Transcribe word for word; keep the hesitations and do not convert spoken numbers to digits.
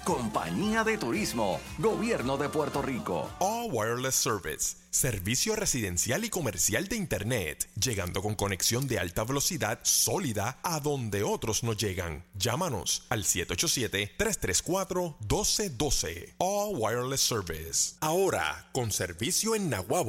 Compañía de Turismo, Gobierno de Puerto Rico. All Wireless Service, servicio residencial y comercial de Internet, llegando con conexión de alta velocidad sólida a donde otros no llegan. Llámanos al siete ocho siete, tres tres cuatro, uno dos uno dos. All Wireless Service. Ahora, con servicio en Naguabo.